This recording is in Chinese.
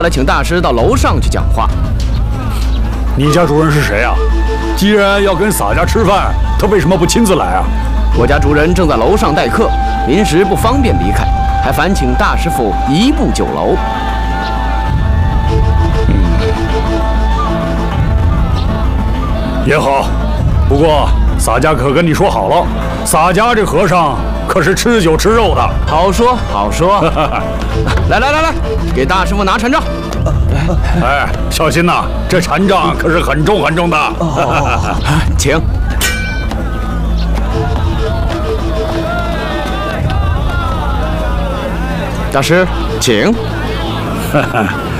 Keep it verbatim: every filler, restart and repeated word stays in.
来请大师到楼上去讲话。 你家主人是谁啊？既然要跟洒家吃饭，他为什么不亲自来啊？ 我家主人正在楼上待客，临时不方便离开，还烦请大师傅移步酒楼。 嗯，也好。不过洒家可跟你说好了，洒家这和尚可是吃酒吃肉的。 好说好说。来来来来，给大师傅拿禅杖。 哎，小心呐，这禅杖可是很重很重的。 请。大师，请。